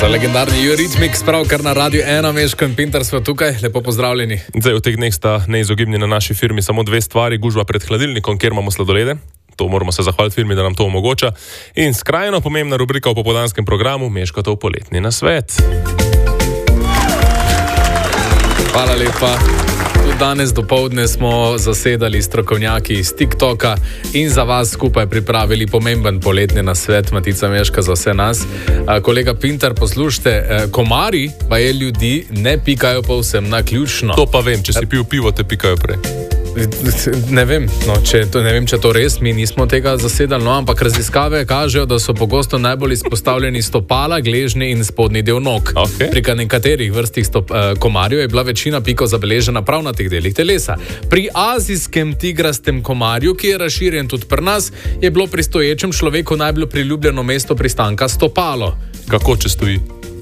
Za legendarni Eurythmics, pravkar na Radiu 1, Meško in Pintar smo tukaj, lepo pozdravljeni. Zdaj, v teh dneh sta neizogibni na naši firmi samo dve stvari, gužva pred hladilnikom, kjer imamo sladolede. To moramo se zahvaliti firmi, da nam to omogoča. In skrajno pomembna rubrika v popoldanskem programu, Meškotov poletni nasvet. Hvala lepa. Tudi danes dopoldne smo zasedali strokovnjaki iz TikToka in za vas skupaj pripravili pomemben poletni nasvet, Matica Meška za vse nas. Kolega Pintar, poslušajte, komarji pa je ljudi ne pikajo povsem naključno. To pa vem, če si pil pivo, te pikajo prej. Ne vem, če to res, mi nismo tega zasedali, ampak raziskave kažejo, da so pogosto najbolj izpostavljeni stopala, gležnji in spodnji del nog. Okay. Pri nekaterih vrstih komarjev je bila večina pikov zabeležena prav na teh delih telesa. Pri azijskem tigrastem komarju, ki je razširjen tudi pri nas, je bilo pri stoječem človeku najbolj priljubljeno mesto pristanka stopalo. Kako če stoji?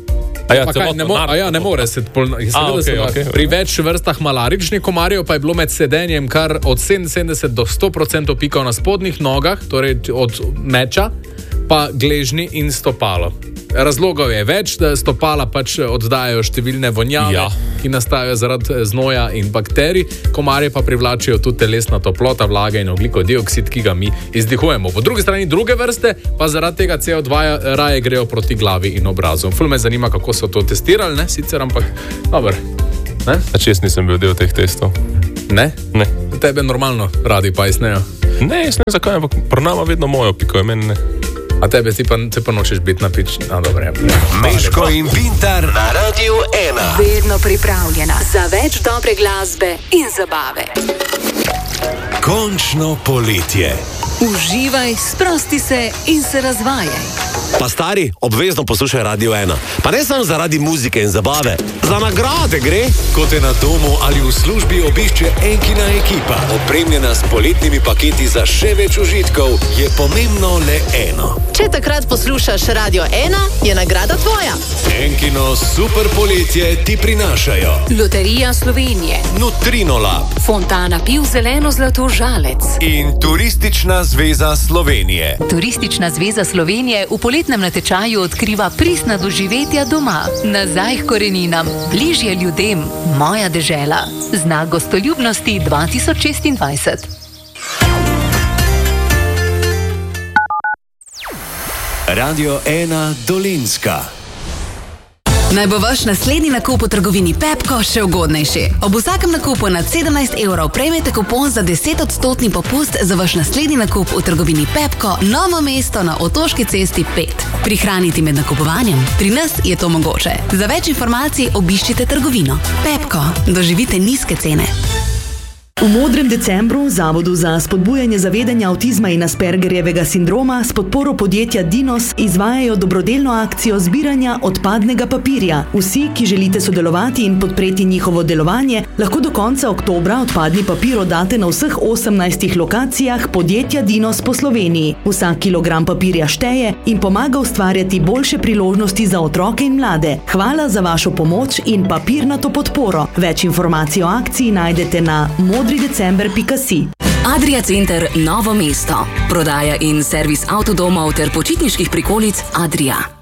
Ne more se. Okay. Pri več vrstah malaričnih komarjev pa je bilo med sedenjem kar od 77 do 100% pikov na spodnjih nogah, torej od meča, pa gležnji in stopalo. Razlogov je več, da stopala pač oddajajo številne vonjave, ki nastajajo zaradi znoja in bakterij, komarje pa privlačijo tudi telesna toplota, vlaga in ogljikov dioksid, ki ga mi izdihujemo. Po drugi strani druge vrste pa zaradi tega CO2 raje grejo proti glavi in obrazu. Ful me zanima, kako so to testirali, ne? Sicer, ampak dober. Jaz nisem bil del teh testov. Ne? Ne. Tebe normalno radi pa iznejo? Ne, jaz ne zakaj, ampak prenama vedno mojo piko, meni ne. A tebe ti pa nočeš biti na pič? Dobro, ja. Meško in Pintar na Radiu 1. Vedno pripravljena za več dobre glasbe in zabave. Končno poletje. Uživaj, sprosti se in se razvajaj. Pa stari, obvezno poslušaj Radio 1. Pa ne samo zaradi muzike in zabave, za nagrade gre. Ko te na domu ali v službi obišče Enkina ekipa, opremljena s poletnimi paketi za še več užitkov, je pomembno le eno. Če takrat poslušaš Radio 1, je nagrada tvoja. Enkino super poletje ti prinašajo Loterija Slovenije, Nutrino Lab, Fontana piv zeleno zlato žalec in Turistična zveza Slovenije. Turistična zveza Slovenije v poletnem natečaju odkriva pristna doživetja doma. Nazaj k koreninam, bližje ljudem, moja dežela. Znak gostoljubnosti 2026. Radio 1 Dolenjska. Naj bo vaš naslednji nakup v trgovini Pepko še ugodnejši. Ob vsakem nakupu nad 17 evrov prejmete kupon za 10% popust za vaš naslednji nakup v trgovini Pepko, Novo mesto na Otoški cesti 5. Prihraniti med nakupovanjem? Pri nas je to mogoče. Za več informacij obiščite trgovino. Pepko, doživite nizke cene. V Modrem decembru Zavodu za spodbujanje zavedanja avtizma in Aspergerjevega sindroma s podporo podjetja Dinos izvajajo dobrodelno akcijo zbiranja odpadnega papirja. Vsi, ki želite sodelovati in podpreti njihovo delovanje, lahko do konca oktobra odpadni papir oddate na vseh 18 lokacijah podjetja Dinos po Sloveniji. Vsak kilogram papirja šteje in pomaga ustvarjati boljše priložnosti za otroke in mlade. Hvala za vašo pomoč in papirnato podporo. Več informacij o akciji najdete na modridecember.si. Adria Center Novo mesto. Prodaja in servis avtodomov ter počitniških prikolic Adria.